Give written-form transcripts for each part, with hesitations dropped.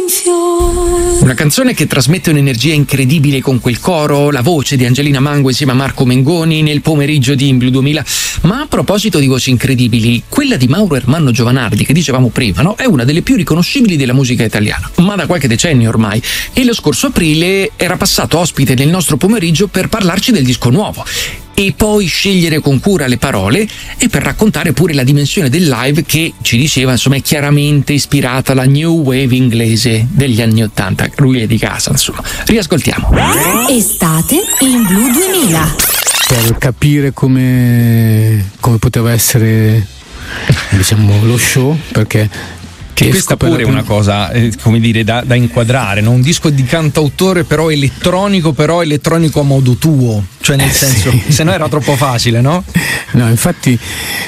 Una canzone che trasmette un'energia incredibile con quel coro, la voce di Angelina Mango insieme a Marco Mengoni nel pomeriggio di In Blu 2000. Ma a proposito di voci incredibili, quella di Mauro Ermanno Giovanardi, che dicevamo prima, no? È una delle più riconoscibili della musica italiana, ma da qualche decennio ormai. E lo scorso aprile era passato ospite nel nostro pomeriggio per parlarci del disco nuovo. E poi scegliere con cura le parole e per raccontare pure la dimensione del live che, ci diceva, insomma, è chiaramente ispirata alla new wave inglese degli anni '80. Lui è di casa, insomma. Riascoltiamo. Estate in Blu 2000. Per capire come poteva essere, diciamo, lo show, perché che questa pure è una cosa, come dire, da inquadrare, no? Un disco di cantautore però elettronico a modo tuo, cioè nel senso, sì. Se no era troppo facile, no? No, infatti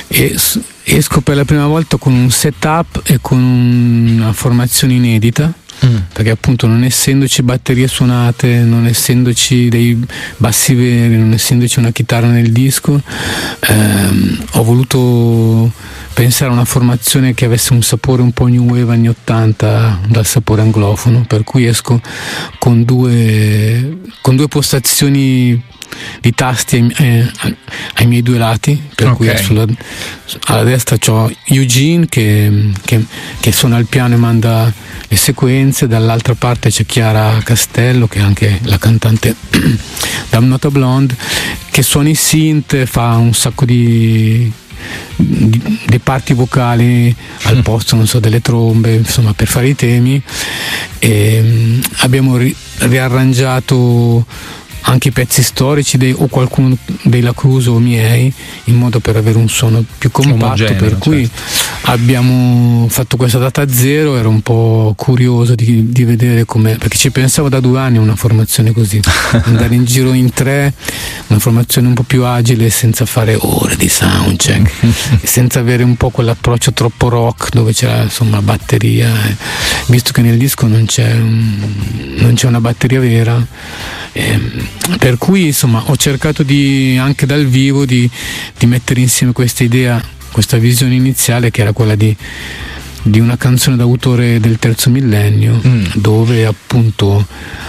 esco per la prima volta con un setup e con una formazione inedita, perché appunto non essendoci batterie suonate, non essendoci dei bassi veri, non essendoci una chitarra nel disco, ho voluto pensare a una formazione che avesse un sapore un po' new wave anni '80, dal sapore anglofono, per cui esco con due postazioni di tasti ai miei due lati, per cui alla destra c'ho Eugene che suona il piano e manda le sequenze, dall'altra parte c'è Chiara Castello, che è anche la cantante da Nota Blonde, che suona i synth, fa un sacco di parti vocali al posto, non so, delle trombe, insomma, per fare i temi. E abbiamo riarrangiato anche i pezzi storici o qualcuno dei La Cruz o miei, in modo per avere un suono più compatto, omogeneo, per cui abbiamo fatto questa data zero. Ero un po' curioso di vedere come, perché ci pensavo da 2 anni a una formazione così, andare in giro in 3, una formazione un po' più agile, senza fare ore di soundcheck, senza avere un po' quell'approccio troppo rock dove c'era, insomma, batteria, visto che nel disco non c'è una batteria vera, per cui, insomma, ho cercato anche dal vivo di mettere insieme questa idea, questa visione iniziale, che era quella di una canzone d'autore del terzo millennio, dove appunto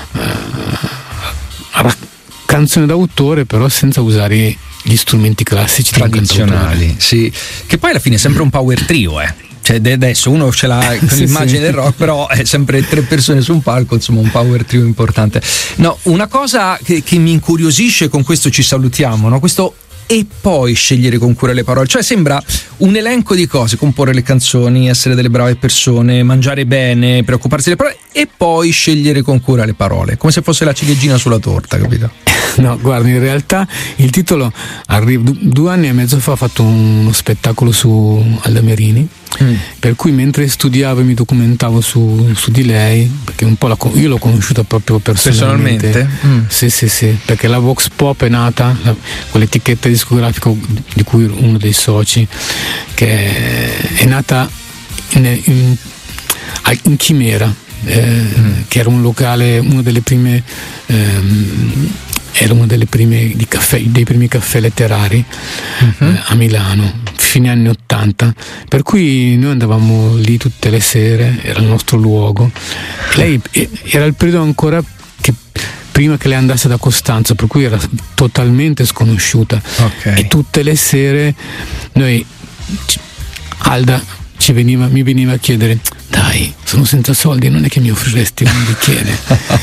canzone d'autore però senza usare gli strumenti classici tradizionali, sì, che poi alla fine è sempre un power trio, cioè adesso uno ce l'ha con l'immagine del rock, però è sempre 3 persone su un palco, insomma un power trio importante. No, una cosa che mi incuriosisce, con questo ci salutiamo, no? Questo e poi scegliere con cura le parole, cioè sembra un elenco di cose: comporre le canzoni, essere delle brave persone, mangiare bene, preoccuparsi delle parole e poi scegliere con cura le parole, come se fosse la ciliegina sulla torta, capito? No, guarda, in realtà il titolo arriva 2 anni e mezzo fa. Ho fatto uno spettacolo su Alda Merini, per cui mentre studiavo e mi documentavo su di lei, perché un po' io l'ho conosciuta proprio personalmente. Sì, perché la Vox Pop è nata, quell'etichetta discografica di cui uno dei soci, che è nata in Chimera, che era un locale, una delle prime era uno dei primi caffè letterari a Milano, fine anni '80, per cui noi andavamo lì tutte le sere, era il nostro luogo. Lei era il periodo ancora che prima che lei andasse da Costanza, per cui era totalmente sconosciuta, e tutte le sere Alda mi veniva a chiedere: dai, sono senza soldi, non è che mi offriresti un bicchiere?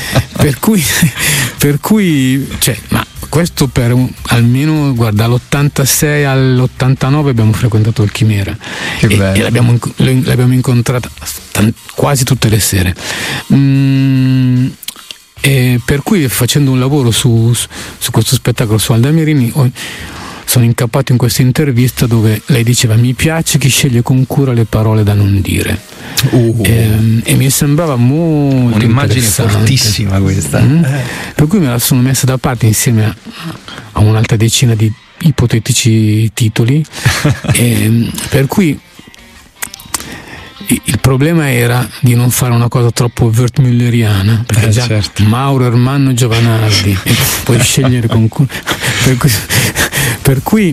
per cui cioè, ma questo per almeno, guarda, dall'86 all'89 abbiamo frequentato il Chimera e l'abbiamo incontrata quasi tutte le sere. E per cui, facendo un lavoro su questo spettacolo su Alda Merini, sono incappato in questa intervista dove lei diceva: mi piace chi sceglie con cura le parole da non dire, e mi sembrava molto un'immagine fortissima questa. Per cui me la sono messa da parte insieme a un'altra decina di ipotetici titoli per cui il problema era di non fare una cosa troppo wertmülleriana, perché già certo. Mauro Ermanno Giovanardi e puoi scegliere con cura, per cui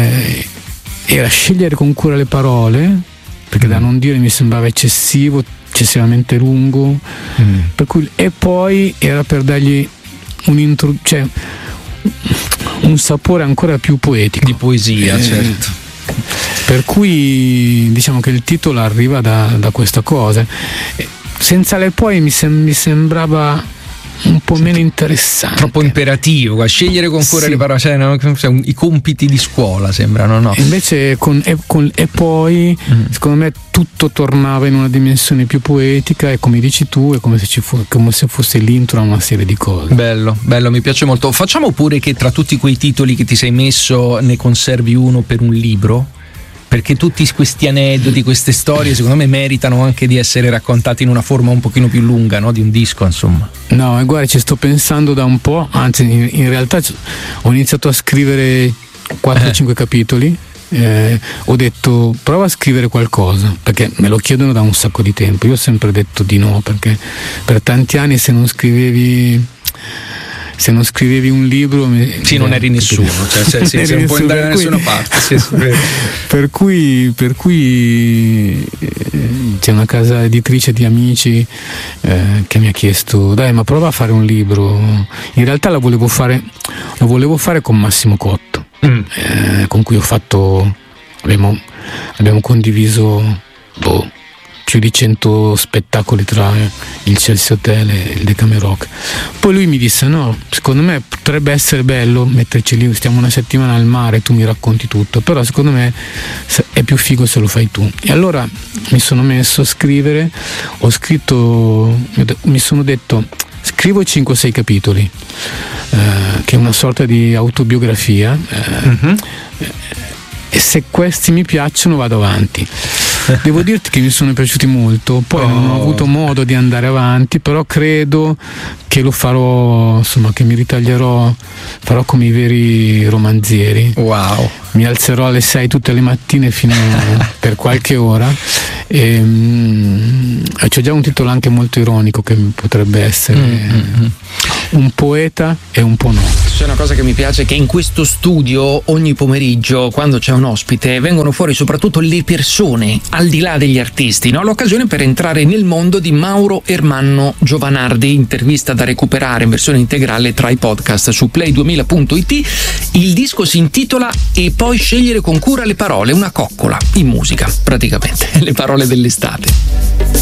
era scegliere con cura le parole, perché da non dire mi sembrava eccessivo, eccessivamente lungo, per cui, e poi era per dargli cioè un sapore ancora più poetico, di poesia, certo. Per cui diciamo che il titolo arriva da questa cosa. Senza le poi mi sembrava un po' meno interessante, troppo imperativo, scegliere con cuore le parole, cioè, no? I compiti di scuola sembrano, no? Invece e poi secondo me tutto tornava in una dimensione più poetica, e come dici tu è come se fosse l'intro a una serie di cose. Bello, mi piace molto. Facciamo pure che tra tutti quei titoli che ti sei messo ne conservi uno per un libro, perché tutti questi aneddoti, queste storie secondo me meritano anche di essere raccontati in una forma un pochino più lunga, no? Di un disco, insomma. No, guarda, ci sto pensando da un po', anzi in realtà ho iniziato a scrivere 4-5 capitoli. Ho detto prova a scrivere qualcosa, perché me lo chiedono da un sacco di tempo. Io ho sempre detto di no, perché per tanti anni se non scrivevi un libro non eri nessuno, cioè non puoi andare da nessuna parte. Per cui c'è una casa editrice di amici che mi ha chiesto dai, ma prova a fare un libro. In realtà lo volevo fare con Massimo Cotto, con cui abbiamo condiviso più di 100 spettacoli tra il Chelsea Hotel e il Decameron. Poi lui mi disse no, secondo me potrebbe essere bello metterci lì, stiamo una settimana al mare, tu mi racconti tutto, però secondo me è più figo se lo fai tu. E allora mi sono messo a scrivere, mi sono detto scrivo 5-6 capitoli, che è una sorta di autobiografia, e se questi mi piacciono vado avanti. Devo dirti che mi sono piaciuti molto, poi non ho avuto modo di andare avanti, però credo che lo farò, insomma, che mi ritaglierò, farò come i veri romanzieri. Wow. Mi alzerò alle 6 tutte le mattine fino per qualche ora, e c'è già un titolo anche molto ironico che potrebbe essere un poeta e un po' no. C'è una cosa che mi piace, che in questo studio ogni pomeriggio, quando c'è un ospite, vengono fuori soprattutto le persone al di là degli artisti, no? L'occasione per entrare nel mondo di Mauro Ermanno Giovanardi, intervista da recuperare in versione integrale tra i podcast su play2000.it. Il disco si intitola E poi scegliere con cura le parole, una coccola in musica praticamente, le parole dell'estate.